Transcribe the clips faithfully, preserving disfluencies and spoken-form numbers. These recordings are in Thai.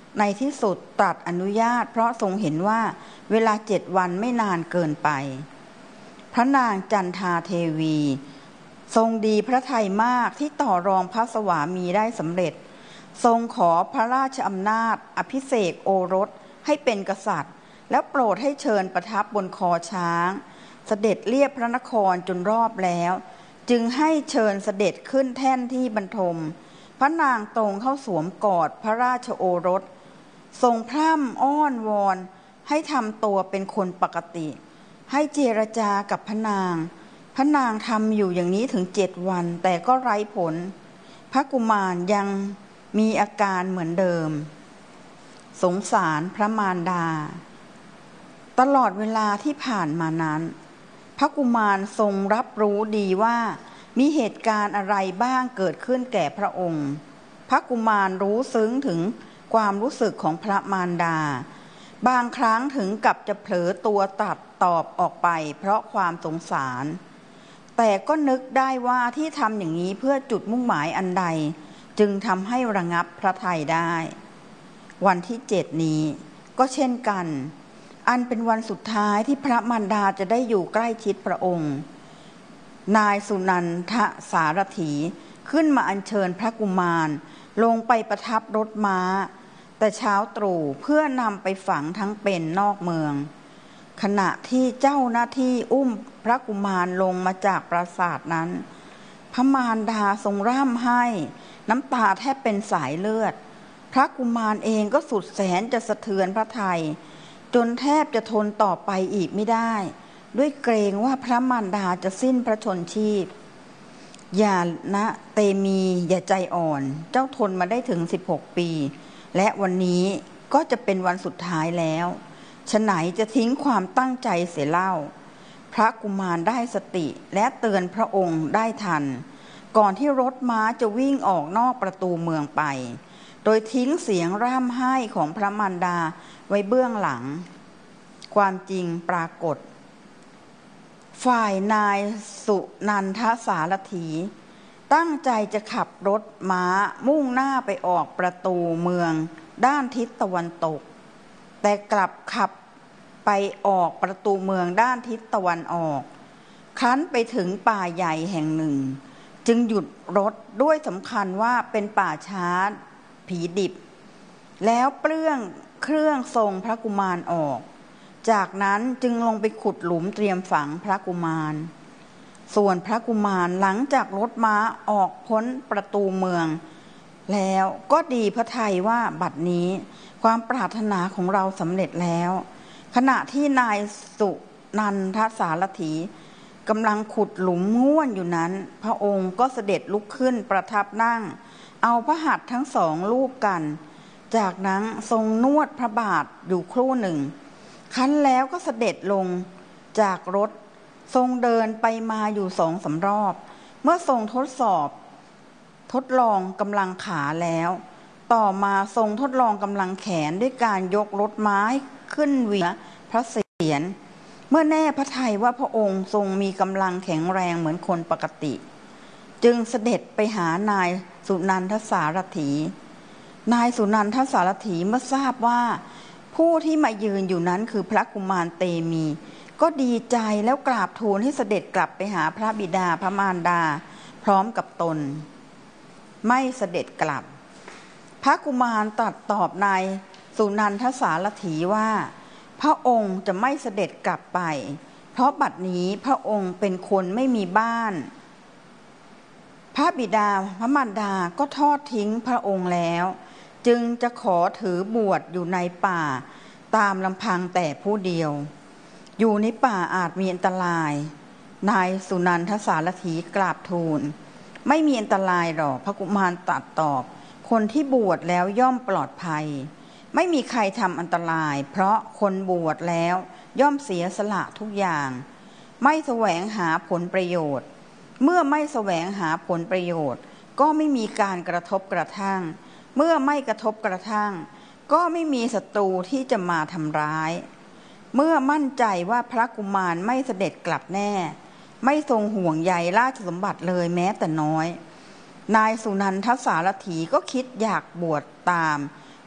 ในที่สุดตรัสอนุญาตเพราะทรงเห็นว่าเวลาเจ็ดวันไม่นานเกินไปพระนางจันทาเทวีทรงดีพระทัยมากที่ต่อรองพระสวามีได้สำเร็จทรงขอพระราชอำนาจอภิเษกโอรสให้เป็นกษัตริย์แล้วโปรดให้เชิญประทับบนคอช้างเสด็จเลียบพระนครจนรอบแล้วจึงให้เชิญเสด็จขึ้นแท่นที่บรรทมพระนางตรงเข้าสวมกอดพระราชโอรสทรงพร่ำอ้อนวอนให้ทำตัวเป็นคนปกติให้เจรจากับพระนางพระนางทำอยู่อย่างนี้ถึงเจ็ดวันแต่ก็ไร้ผลพระกุมารยังมีอาการเหมือนเดิมสงสารพระมารดาตลอดเวลาที่ผ่านมานั้นพระกุมารทรงรับรู้ดีว่ามีเหตุการณ์อะไรบ้างเกิดขึ้นแก่พระองค์พระกุมารรู้ซึ้งถึงความรู้สึกของพระมารดาบางครั้งถึงกับจะเผลอตัวตัดตอบออกไปเพราะความสงสารแต่ก็นึกได้ว่าที่ทำอย่างนี้เพื่อจุดมุ่งหมายอันใดจึงทำให้ระงับพระทัยได้วันที่เจ็ดนี้ก็เช่นกันอันเป็นวันสุดท้ายที่พระมารดาจะได้อยู่ใกล้ชิดพระองค์นายสุนันทสารถีขึ้นมาอัญเชิญพระกุมารลงไปประทับรถม้าแต่เช้าตรู่เพื่อนำไปฝังทั้งเป็นนอกเมืองขณะที่เจ้าหน้าที่อุ้มพระกุมารลงมาจากปราสาทนั้นพระมารดาทรงร่ำไห้น้ำตาแทบเป็นสายเลือดพระกุมารเองก็สุดแสนจะสะเทือนพระทัยจนแทบจะทนต่อไปอีกไม่ได้ด้วยเกรงว่าพระมารดาจะสิ้นพระชนชีพอย่านะเตมีอย่าใจอ่อนเจ้าทนมาได้ถึงสิบหกปีและวันนี้ก็จะเป็นวันสุดท้ายแล้วฉะไหนจะทิ้งความตั้งใจเสียเล่าพระกุมารได้สติและเตือนพระองค์ได้ทันก่อนที่รถม้าจะวิ่งออกนอกประตูเมืองไปโดยทิ้งเสียงร่ำไห้ของพระมารดาไว้เบื้องหลังความจริงปรากฏฝ่ายนายสุนันทสารถีตั้งใจจะขับรถม้ามุ่งหน้าไปออกประตูเมืองด้านทิศตะวันตกแต่กลับขับไปออกประตูเมืองด้านทิศตะวันออกครั้นไปถึงป่าใหญ่แห่งหนึ่งจึงหยุดรถด้วยสำคัญว่าเป็นป่าช้าผีดิบแล้วเปลื้องเครื่องทรงพระกุมารออกจากนั้นจึงลงไปขุดหลุมเตรียมฝังพระกุมารส่วนพระกุมารหลังจากรถม้าออกพ้นประตูเมืองแล้วก็ดีพระทัยว่าบัดนี้ความปรารถนาของเราสำเร็จแล้วขณะที่นายสุนันทสารถีกำลังขุดหลุมง่วนอยู่นั้นพระองค์ก็เสด็จลุกขึ้นประทับนั่งเอาพระหัตถ์ทั้งสองลูบกันจากนั้นทรงนวดพระบาทอยู่ครู่หนึ่งคั้นแล้วก็เสด็จลงจากรถทรงเดินไปมาอยู่สองสามรอบเมื่อทรงทดสอบทดลองกำลังขาแล้วต่อมาทรงทดลองกำลังแขนด้วยการยกรถม้าขึ้นเหนือพระเศียรเมื่อแน่พระทัยว่าพระองค์ทรงมีกำลังแข็งแรงเหมือนคนปกติจึงเสด็จไปหานายสุนันทสารถีนายสุนันทสารถีเมื่อทราบว่าผู้ที่มายืนอยู่นั้นคือพระกุมารเตมีก็ดีใจแล้วกราบทูลให้เสด็จกลับไปหาพระบิดาพระมารดาพร้อมกับตนไม่เสด็จกลับพระกุมารตรัสตอบนายสุนันทสารถีว่าพระองค์จะไม่เสด็จกลับไปเพราะบัดนี้พระองค์เป็นคนไม่มีบ้านพระบิดาพระมารดาก็ทอดทิ้งพระองค์แล้วจึงจะขอถือบวชอยู่ในป่าตามลำพังแต่ผู้เดียวอยู่ในป่าอาจมีอันตรายนายสุนันทสารถีกราบทูลไม่มีอันตรายหรอกพระกุมารตรัสตอบคนที่บวชแล้วย่อมปลอดภัยไม่มีใครทำอันตรายเพราะคนบวชแล้วย่อมเสียสละทุกอย่างไม่แสวงหาผลประโยชน์เมื่อไม่แสวงหาผลประโยชน์ก็ไม่มีการกระทบกระทั่งเมื่อไม่กระทบกระทั่งก็ไม่มีศัตรูที่จะมาทำร้ายเมื่อมั่นใจว่าพระกุมารไม่เสด็จกลับแน่ไม่ทรงห่วงใยราชสมบัติเลยแม้แต่น้อยนายสุนันทสารถีก็คิดอยากบวชตาม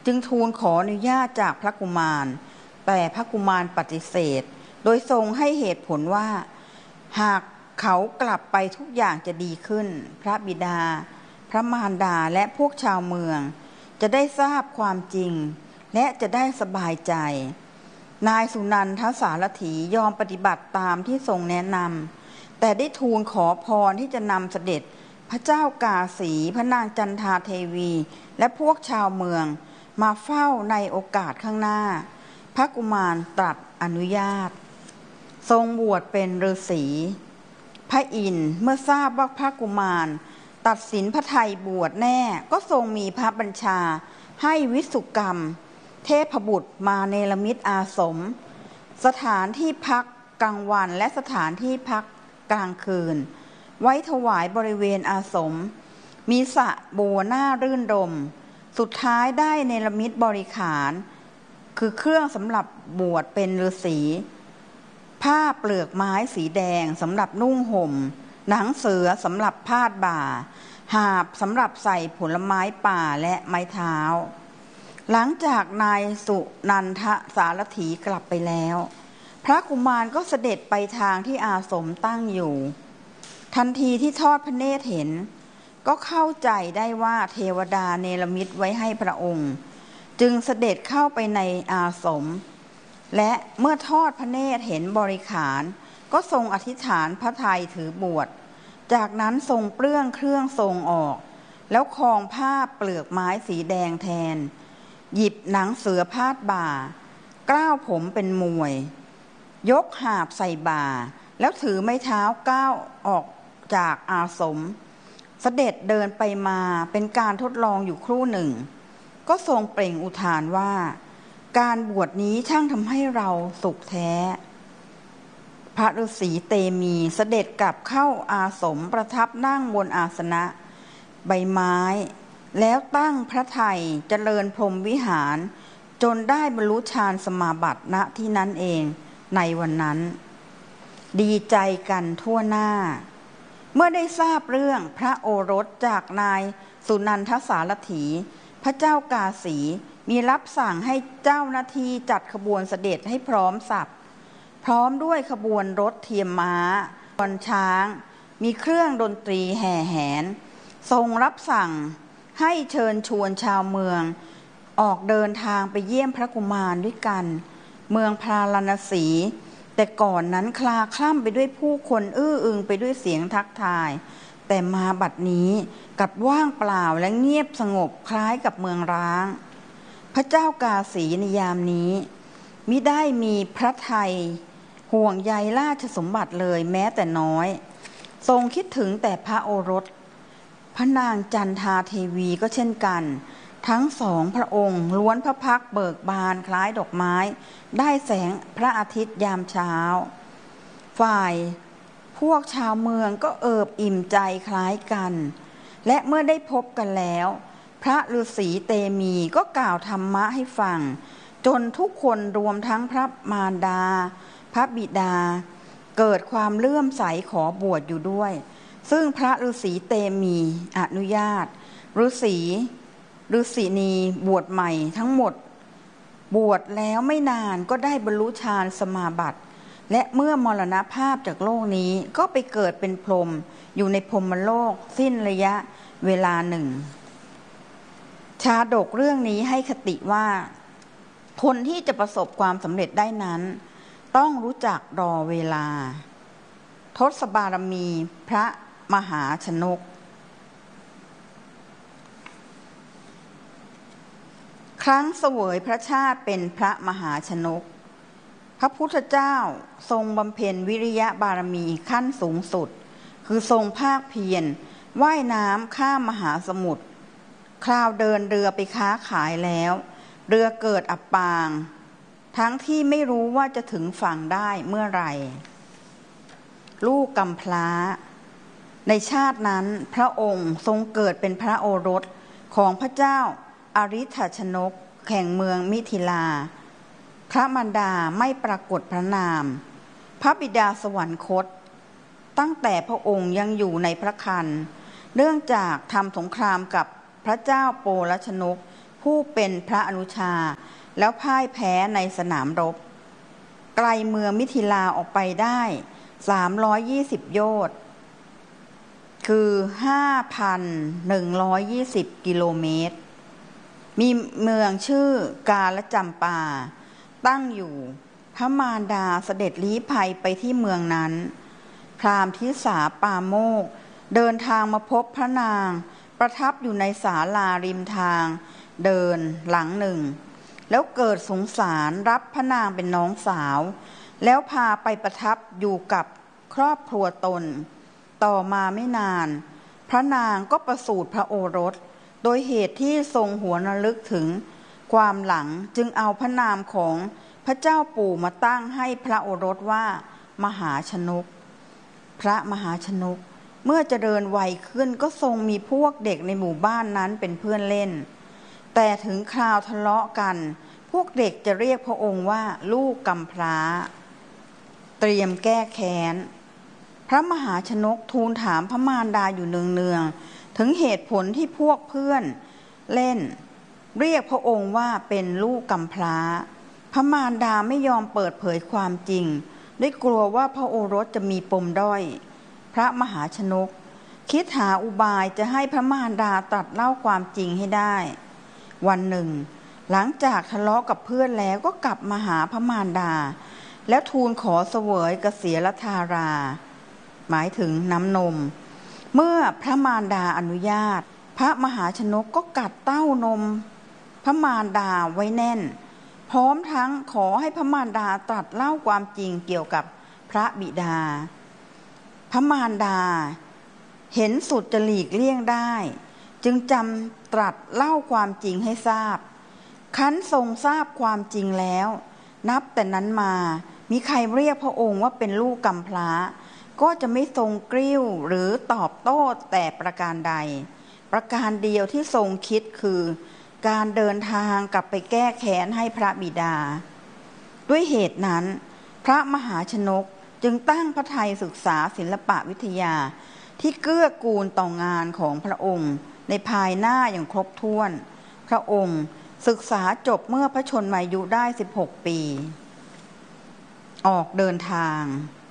จึงทูลขออนุญาตจากพระกุมารแต่พระกุมารปฏิเสธโดยทรงให้เหตุผลว่าหากเขากลับไปทุกอย่างจะดีขึ้นพระบิดาพระมารดาและพวกชาวเมืองจะได้ทราบความจริงและจะได้สบายใจนายสุนันทสารถียอมปฏิบัติตามที่ทรงแนะนำแต่ได้ทูลขอพรที่จะนำเสด็จพระเจ้ากาสีพระนางจันทาเทวีและพวกชาวเมืองมาเฝ้าในโอกาสข้างหน้าพระกุมารตรัสอนุญาตทรงบวชเป็นฤาษีพระอินทร์เมื่อทราบว่าพระกุมารตัดสินพระทัยบวชแน่ก็ทรงมีพระบัญชาให้วิสุกรรมเทพบุตรมาเนรมิตอาสมสถานที่พักกลางวันและสถานที่พักกลางคืนไว้ถวายบริเวณอาสมมีสระบัวน่ารื่นรมสุดท้ายได้เนรมิตบริขารคือเครื่องสำหรับบวชเป็นฤาษีผ้าเปลือกไม้สีแดงสำหรับนุ่งห่มหนังเสือสำหรับพาดบ่าหาบสำหรับใส่ผลไม้ป่าและไม้เท้าหลังจากนายสุนันทสารถีกลับไปแล้วพระกุมารก็เสด็จไปทางที่อาสมตั้งอยู่ทันทีที่ทอดพระเนตรเห็นก็เข้าใจได้ว่าเทวดาเนรมิตไว้ให้พระองค์จึงเสด็จเข้าไปในอาสมและเมื่อทอดพระเนตรเห็นบริขารก็ทรงอธิษฐานพระทัยถือบวชจากนั้นทรงเปลื้องเครื่องทรงออกแล้วครองผ้าเปลือกไม้สีแดงแทนหยิบหนังเสือพาดบ่ากล้าวผมเป็นมวยยกหาบใส่บ่าแล้วถือไม้เท้าก้าวออกจากอาสมเสด็จเดินไปมาเป็นการทดลองอยู่ครู่หนึ่งก็ทรงเปล่งอุทานว่าการบวชนี้ช่างทำให้เราสุขแท้พระฤาษีเตมีเสด็จกลับเข้าอาสมประทับนั่งบนอาสนะใบไม้แล้วตั้งพระทัยเจริญพรหมวิหารจนได้บรรลุฌานสมาบัติณที่นั้นเองในวันนั้นดีใจกันทั่วหน้าเมื่อได้ทราบเรื่องพระโอรสจากนายสุนันทสารถีพระเจ้ากาสีมีรับสั่งให้เจ้าหน้าที่จัดขบวนเสด็จให้พร้อมสับพร้อมด้วยขบวนรถเทียมม้าขบวนช้างมีเครื่องดนตรีแห่แหนทรงรับสั่งให้เชิญชวนชาวเมืองออกเดินทางไปเยี่ยมพระกุมารด้วยกันเมืองพาราณสีแต่ก่อนนั้นคลาคล่ำไปด้วยผู้คนอื้ออึงไปด้วยเสียงทักทายแต่มาบัดนี้กลับว่างเปล่าและเงียบสงบคล้ายกับเมืองร้างพระเจ้ากาสีในยามนี้มิได้มีพระทัยห่วงใยราชสมบัติเลยแม้แต่น้อยทรงคิดถึงแต่พระโอรสพระนางจันทาเทวีก็เช่นกันทั้งสองพระองค์ล้วนพระพักเบิกบานคล้ายดอกไม้ได้แสงพระอาทิตย์ยามเช้าฝ่ายพวกชาวเมืองก็เอิบอิ่มใจคล้ายกันและเมื่อได้พบกันแล้วพระฤาษีเตมีก็กล่าวธรรมะให้ฟังจนทุกคนรวมทั้งพระมารดาพระบิดาเกิดความเลื่อมใสขอบวชอยู่ด้วยซึ่งพระฤาษีเตมีอนุญาตฤาษีฤาษีนีบวชใหม่ทั้งหมดบวชแล้วไม่นานก็ได้บรรลุฌานสมาบัติและเมื่อมรณภาพจากโลกนี้ก็ไปเกิดเป็นพรหมอยู่ในพรหมโลกสิ้นระยะเวลาหนึ่งชาดกเรื่องนี้ให้คติว่าคนที่จะประสบความสำเร็จได้นั้นต้องรู้จักรอเวลาทศบารมีพระมหาชนกครั้งเสวยพระชาติเป็นพระมหาชนกพระพุทธเจ้าทรงบำเพ็ญวิริยะบารมีขั้นสูงสุดคือทรงภาคเพียรว่ายน้ำข้ามมหาสมุทรคราวเดินเรือไปค้าขายแล้วเรือเกิดอับปางทั้งที่ไม่รู้ว่าจะถึงฝั่งได้เมื่อไหร่ลูกกำพร้าในชาตินั้นพระองค์ทรงเกิดเป็นพระโอรสของพระเจ้าอริธชนกแห่งเมืองมิถิลาพระมารดาไม่ปรากฏพระนามพระบิดาสวรรคตตั้งแต่พระองค์ยังอยู่ในพระครรภ์เนื่องจากทำสงครามกับพระเจ้าโปลชนกผู้เป็นพระอนุชาแล้วพ่ายแพ้ในสนามรบไกลเมืองมิถิลาออกไปได้สามร้อยยี่สิบโยชน์คือ ห้าพันหนึ่งร้อยยี่สิบ กิโลเมตรมีเมืองชื่อกาลจำปาตั้งอยู่พระมารดาเสด็จลี้ภัยไปที่เมืองนั้นพราหมณ์ทิสาปาโมกข์เดินทางมาพบพระนางประทับอยู่ในศาลาริมทางเดินหลังหนึ่งแล้วเกิดสงสารรับพระนางเป็นน้องสาวแล้วพาไปประทับอยู่กับครอบครัวตนต่อมาไม่นานพระนางก็ประสูติพระโอรสโดยเหตุที่ทรงหวนระลึกถึงความหลังจึงเอาพระนามของพระเจ้าปู่มาตั้งให้พระโอรสว่ามหาชนกพระมหาชนกเมื่อเจริญวัยขึ้นก็ทรงมีพวกเด็กในหมู่บ้านนั้นเป็นเพื่อนเล่นแต่ถึงคราวทะเลาะกันพวกเด็กจะเรียกพระองค์ว่าลูกกำพร้าเตรียมแก้แค้นพระมหาชนกทูลถามพระมารดาอยู่เนืองๆถึงเหตุผลที่พวกเพื่อนเล่นเรียกพระองค์ว่าเป็นลูกกำพร้าพระมารดาไม่ยอมเปิดเผยความจริงด้วยกลัวว่าพระโอรสจะมีปมด้อยพระมหาชนกคิดหาอุบายจะให้พระมารดาตรัสเล่าความจริงให้ได้วันหนึ่งหลังจากทะเลาะกับเพื่อนแล้วก็กลับมาหาพระมารดาแล้วทูลขอเสวยกเสียรธาราหมายถึงน้ำนมเมื่อพระมารดาอนุญาตพระมหาชนกก็กัดเต้านมพระมารดาไว้แน่นพร้อมทั้งขอให้พระมารดาตรัสเล่าความจริงเกี่ยวกับพระบิดาพระมารดาเห็นสุดจะหลีกเลี่ยงได้จึงจำตรัสเล่าความจริงให้ทราบคันทรงทราบความจริงแล้วนับแต่นั้นมามีใครเรียกพระองค์ว่าเป็นลูกกำพร้าก็จะไม่ทรงกริ้วหรือตอบโต้แต่ประการใดประการเดียวที่ทรงคิดคือการเดินทางกลับไปแก้แค้นให้พระบิดาด้วยเหตุนั้นพระมหาชนกจึงตั้งพระทัยศึกษาศิลปวิทยาที่เกื้อกูลต่องานของพระองค์ในภายหน้าอย่างครบถ้วนพระองค์ศึกษาจบเมื่อพระชนมายุได้สิบหกปีออกเดินทาง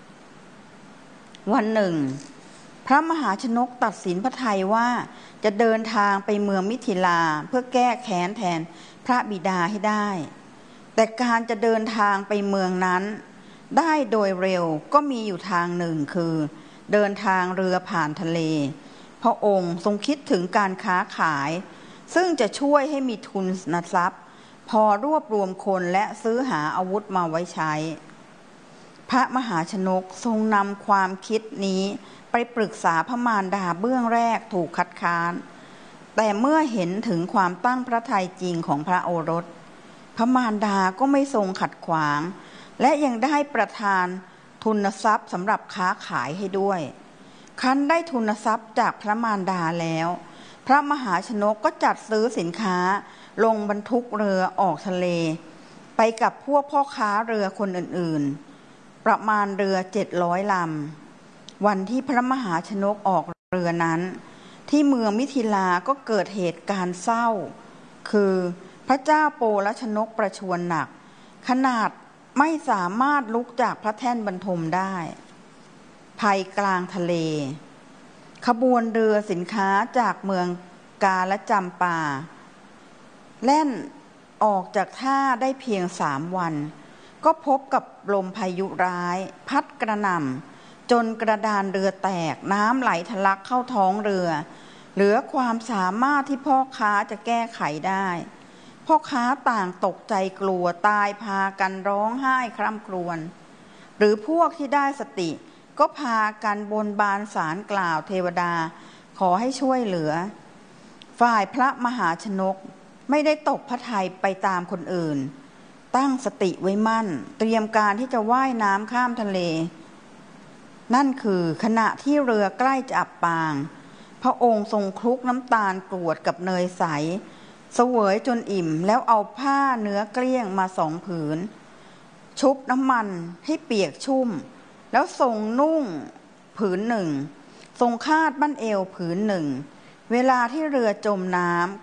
วันหนึ่งพระมหาชนกตัดสินพระทัยว่าจะเดินทางไปเมืองมิถิลาเพื่อแก้แค้นแทนพระบิดาให้ได้แต่การจะเดินทางไปเมืองนั้นได้โดยเร็วก็มีอยู่ทางหนึ่งคือเดินทางเรือผ่านทะเลพระองค์ทรงคิดถึงการค้าขายซึ่งจะช่วยให้มีทุนทรัพย์พอรวบรวมคนและซื้อหาอาวุธมาไว้ใช้พระมหาชนกทรงนำความคิดนี้ไปปรึกษาพระมารดาเบื้องแรกถูกคัดค้านแต่เมื่อเห็นถึงความตั้งพระทัยจริงของพระโอรสพระมารดาก็ไม่ทรงขัดขวางและยังได้ประทานทุนทรัพย์สำหรับค้าขายให้ด้วยครั้นได้ทุนทรัพย์จากพระมารดาแล้วพระมหาชนกก็จัดซื้อสินค้าลงบรรทุกเรือออกทะเลไปกับพวกพ่อค้าเรือคนอื่นๆประมาณเรือเจ็ดร้อยลำวันที่พระมหาชนกออกเรือนั้นที่เมืองมิถิลาก็เกิดเหตุการณ์เศร้าคือพระเจ้าโปลชนกประชวรหนักขนาดไม่สามารถลุกจากพระแท่นบรรทมได้ภัยกลางทะเลขบวนเรือสินค้าจากเมืองกาลจำปาแล่นออกจากท่าได้เพียงสามวันก็พบกับลมพายุร้ายพัดกระหน่ำจนกระดานเรือแตกน้ำไหลทะลักเข้าท้องเรือเหลือความสามารถที่พ่อค้าจะแก้ไขได้พ่อค้าต่างตกใจกลัวตายพากันร้องไห้คร่ำครวญหรือพวกที่ได้สติก็พากันบนบานศาลกล่าวเทวดาขอให้ช่วยเหลือฝ่ายพระมหาชนกไม่ได้ตกพระทัยไปตามคนอื่นตั้งสติไว้มั่นเตรียมการที่จะว่ายน้ำข้ามทะเลนั่นคือขณะที่เรือใกล้จะอับปางพระองค์ทรงคลุกน้ำตาลกรวดกับเนยใสเสวยจนอิ่มแล้วเอาผ้าเนื้อเกลี้ยงมาสองผืนชุบน้ำมันให้เปียกชุ่มแล้วทรงนุ่งผืนหนึ่งทรงคาดบั้นเอวผืนหนึ่งเวลาที่เรือจมน้ำ